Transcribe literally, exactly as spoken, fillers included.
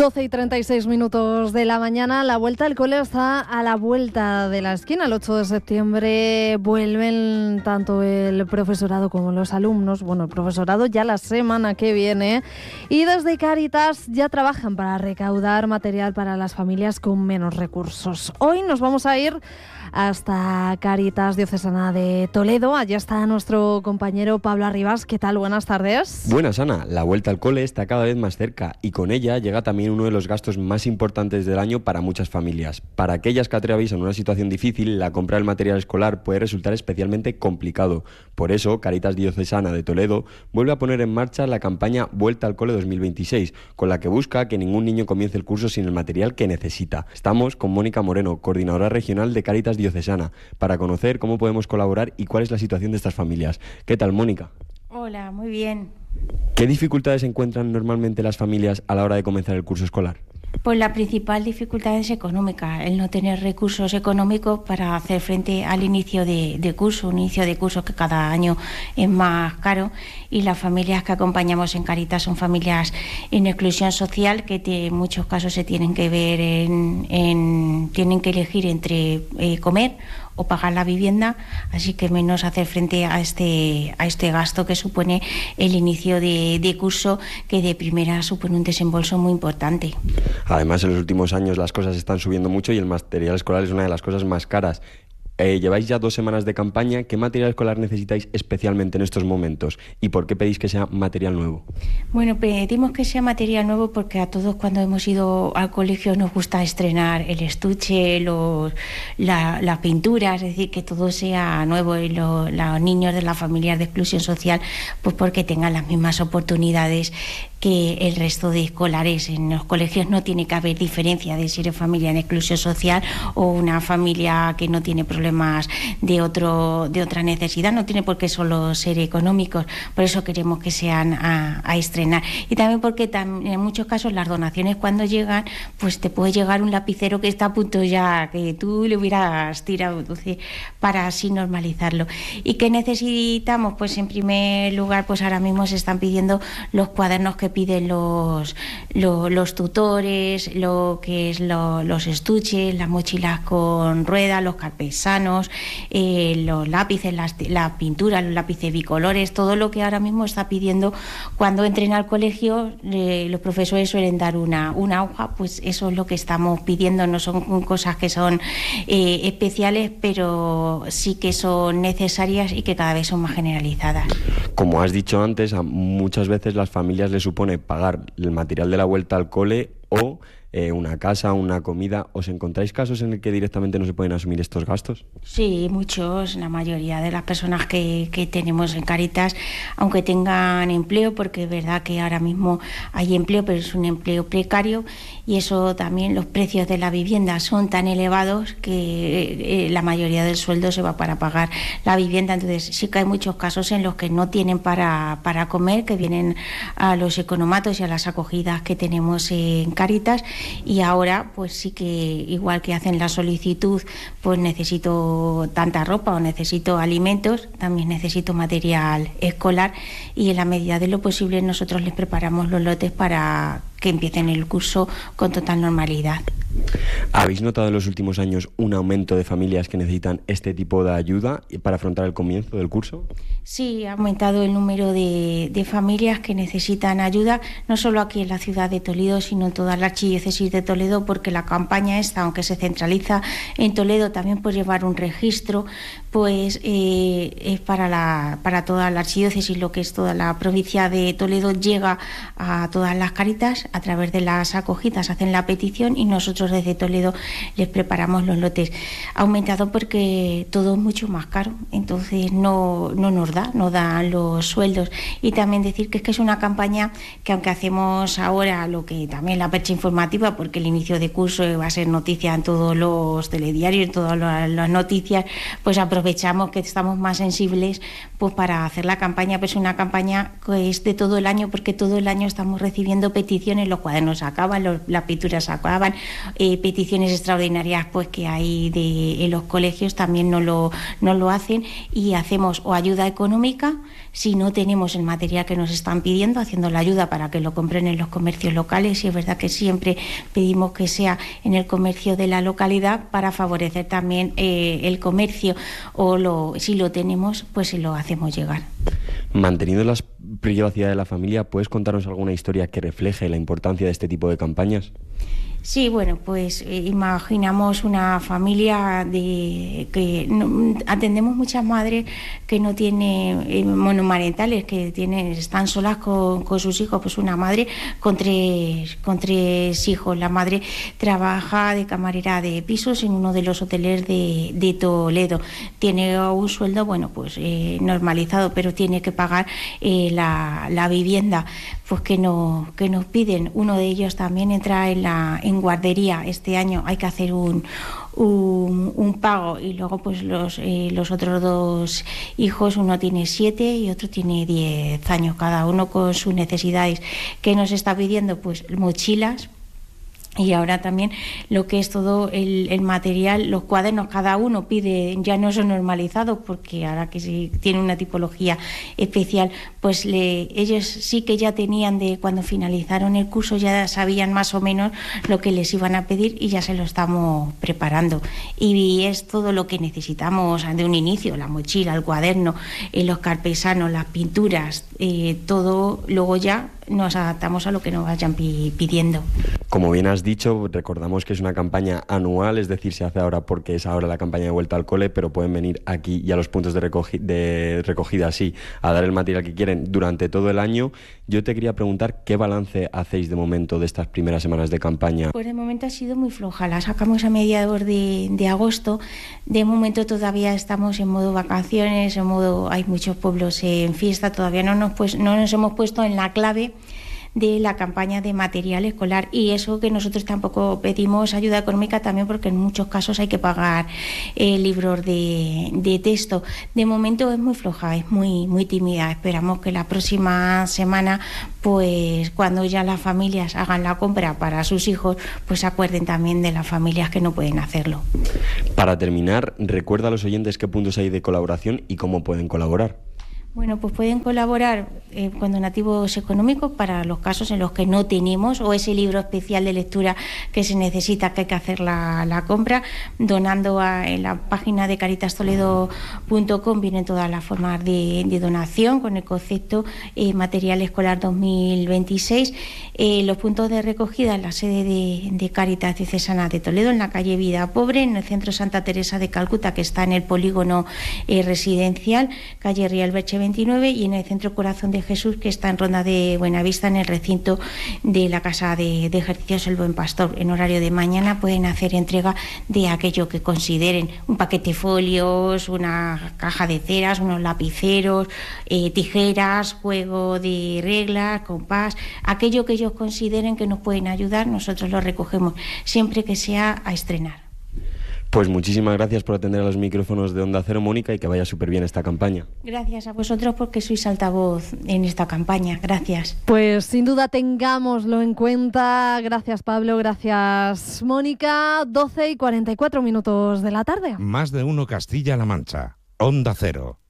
doce y treinta y seis minutos de la mañana, la vuelta al cole está a la vuelta de la esquina. El ocho de septiembre vuelven tanto el profesorado como los alumnos. Bueno, el profesorado ya la semana que viene. Y desde Cáritas ya trabajan para recaudar material para las familias con menos recursos. Hoy nos vamos a ir hasta Cáritas Diocesana de Toledo. Allí está nuestro compañero Pablo Arribas. ¿Qué tal? Buenas tardes. Buenas, Ana. La vuelta al cole está cada vez más cerca y con ella llega también uno de los gastos más importantes del año para muchas familias. Para aquellas que atraviesan una situación difícil, la compra del material escolar puede resultar especialmente complicado. Por eso, Cáritas Diocesana de Toledo vuelve a poner en marcha la campaña Vuelta al Cole dos mil veintiséis, con la que busca que ningún niño comience el curso sin el material que necesita. Estamos con Mónica Moreno, coordinadora regional de Cáritas Diocesana, para conocer cómo podemos colaborar y cuál es la situación de estas familias. ¿Qué tal, Mónica? Hola, muy bien. ¿Qué dificultades encuentran normalmente las familias a la hora de comenzar el curso escolar? Pues la principal dificultad es económica, el no tener recursos económicos para hacer frente al inicio de, de curso, un inicio de curso que cada año es más caro, y las familias que acompañamos en Cáritas son familias en exclusión social que te, en muchos casos se tienen que ver en, en tienen que elegir entre eh, comer o pagar la vivienda, así que menos hacer frente a este a este gasto que supone el inicio de, de curso, que de primera supone un desembolso muy importante. Además, en los últimos años las cosas están subiendo mucho y el material escolar es una de las cosas más caras. Eh, lleváis ya dos semanas de campaña. ¿Qué material escolar necesitáis especialmente en estos momentos? ¿Y por qué pedís que sea material nuevo? Bueno, pedimos que sea material nuevo porque a todos cuando hemos ido al colegio nos gusta estrenar el estuche, los, la, la pintura, es decir, que todo sea nuevo, y lo, los niños de las familias de exclusión social, pues porque tengan las mismas oportunidades que el resto de escolares. En los colegios no tiene que haber diferencia de si eres familia en exclusión social o una familia que no tiene problemas de otro de otra necesidad, no tiene por qué solo ser económicos. Por eso queremos que sean a, a estrenar, y también porque tam, en muchos casos las donaciones cuando llegan, pues te puede llegar un lapicero que está a punto ya, que tú le hubieras tirado, entonces, para así normalizarlo. ¿Y qué necesitamos? Pues en primer lugar, pues ahora mismo se están pidiendo los cuadernos que piden los, los, los tutores, lo que es lo, los estuches, las mochilas con ruedas, los carpesanos, eh, los lápices, las, la pintura, los lápices bicolores, todo lo que ahora mismo está pidiendo. Cuando entren al colegio, eh, los profesores suelen dar una, una hoja, pues eso es lo que estamos pidiendo. No son cosas que son eh, especiales, pero sí que son necesarias y que cada vez son más generalizadas. Como has dicho antes, a muchas veces las familias les supone pagar el material de la vuelta al cole o eh, una casa, una comida. ¿Os encontráis casos en el que directamente no se pueden asumir estos gastos? Sí, muchos. La mayoría de las personas que, que tenemos en Cáritas, aunque tengan empleo, porque es verdad que ahora mismo hay empleo, pero es un empleo precario, y eso también, los precios de la vivienda son tan elevados que eh, la mayoría del sueldo se va para pagar la vivienda. Entonces sí que hay muchos casos en los que no tienen para, para comer, que vienen a los economatos y a las acogidas que tenemos en Cáritas, y ahora pues sí que igual que hacen la solicitud, pues necesito tanta ropa o necesito alimentos, también necesito material escolar, y en la medida de lo posible nosotros les preparamos los lotes para que empiecen el curso con total normalidad. ¿Habéis notado en los últimos años un aumento de familias que necesitan este tipo de ayuda para afrontar el comienzo del curso? Sí, ha aumentado el número de, de familias que necesitan ayuda, no solo aquí en la ciudad de Toledo, sino en toda la archidiócesis de Toledo, porque la campaña esta, aunque se centraliza en Toledo, también por llevar un registro, pues eh, es para, la, para toda la archidiócesis, lo que es toda la provincia de Toledo, llega a todas las Cáritas a través de las acogidas, hacen la petición y nosotros desde Toledo les preparamos los lotes. Ha aumentado porque todo es mucho más caro, entonces no, no nos da, no dan los sueldos. Y también decir que es que es una campaña que, aunque hacemos ahora lo que también la percha informativa, porque el inicio de curso va a ser noticia en todos los telediarios, en todas las noticias, pues aprovechamos que estamos más sensibles pues para hacer la campaña. Pues una campaña que es de todo el año, porque todo el año estamos recibiendo peticiones, los cuadernos acaban, los, las pinturas acaban, eh, peticiones extraordinarias pues que hay de, en los colegios también no lo, no lo hacen, y hacemos o ayuda económica si no tenemos el material que nos están pidiendo, haciendo la ayuda para que lo compren en los comercios locales, y es verdad que siempre pedimos que sea en el comercio de la localidad para favorecer también eh, el comercio, o lo, si lo tenemos pues se lo hacemos llegar. Manteniendo la privacidad de la familia, ¿puedes contarnos alguna historia que refleje la importancia de este tipo de campañas? Sí, bueno, pues eh, imaginamos una familia de que no, atendemos muchas madres que no tienen eh, monomarentales, que tienen, están solas con, con sus hijos, pues una madre con tres, con tres hijos. La madre trabaja de camarera de pisos en uno de los hoteles de, de Toledo. Tiene un sueldo, bueno, pues eh, normalizado, pero tiene que pagar eh, la, la vivienda, pues que, no, que nos piden. Uno de ellos también entra en la en guardería. Este año hay que hacer un, un, un pago, y luego pues los, eh, los otros dos hijos, uno tiene siete y otro tiene diez años, cada uno con sus necesidades. ¿Qué nos está pidiendo? Pues mochilas. Y ahora también lo que es todo el, el material, los cuadernos, cada uno pide, ya no son normalizados, porque ahora que sí tiene una tipología especial, pues le, ellos sí que ya tenían, de cuando finalizaron el curso, ya sabían más o menos lo que les iban a pedir, y ya se lo estamos preparando. Y es todo lo que necesitamos de un inicio: la mochila, el cuaderno, eh, los carpesanos, las pinturas, eh, todo. Luego ya nos adaptamos a lo que nos vayan pidiendo. Como bien has dicho, recordamos que es una campaña anual, es decir, se hace ahora porque es ahora la campaña de vuelta al cole, pero pueden venir aquí y a los puntos de, recogi- de recogida así a dar el material que quieren durante todo el año. Yo te quería preguntar qué balance hacéis de momento de estas primeras semanas de campaña. Pues de momento ha sido muy floja, la sacamos a mediados de, de agosto. De momento todavía estamos en modo vacaciones, en modo, hay muchos pueblos en fiesta, todavía no nos, pues, no nos hemos puesto en la clave de la campaña de material escolar, y eso que nosotros tampoco pedimos ayuda económica también, porque en muchos casos hay que pagar eh, libros de, de texto. De momento es muy floja, es muy, muy tímida. Esperamos que la próxima semana, pues cuando ya las familias hagan la compra para sus hijos, pues se acuerden también de las familias que no pueden hacerlo. Para terminar, recuerda a los oyentes qué puntos hay de colaboración y cómo pueden colaborar. Bueno, pues pueden colaborar eh, con donativos económicos para los casos en los que no tenemos, o ese libro especial de lectura que se necesita, que hay que hacer la, la compra, donando a, en la página de caritas toledo punto com vienen todas las formas de, de donación con el concepto eh, material escolar dos mil veintiséis. Eh, los puntos de recogida en la sede de, de Cáritas Diocesana de Toledo, en la calle Vida Pobre, en el centro Santa Teresa de Calcuta, que está en el polígono eh, residencial, calle Rialberche veintinueve, y en el Centro Corazón de Jesús, que está en Ronda de Buenavista, en el recinto de la Casa de, de Ejercicios El Buen Pastor. En horario de mañana pueden hacer entrega de aquello que consideren: un paquete de folios, una caja de ceras, unos lapiceros, eh, tijeras, juego de reglas, compás, aquello que ellos consideren que nos pueden ayudar, nosotros lo recogemos, siempre que sea a estrenar. Pues muchísimas gracias por atender a los micrófonos de Onda Cero, Mónica, y que vaya súper bien esta campaña. Gracias a vosotros, porque sois altavoz en esta campaña. Gracias. Pues sin duda tengámoslo en cuenta. Gracias, Pablo. Gracias, Mónica. doce y cuarenta y cuatro minutos de la tarde. Más de uno Castilla-La Mancha. Onda Cero.